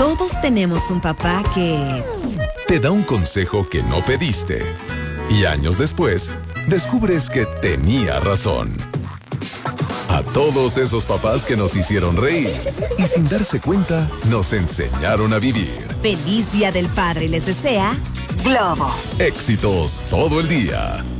Todos tenemos un papá que te da un consejo que no pediste. Y años después, descubres que tenía razón. A todos esos papás que nos hicieron reír y sin darse cuenta, nos enseñaron a vivir. Feliz Día del Padre les desea Globo. Éxitos todo el día.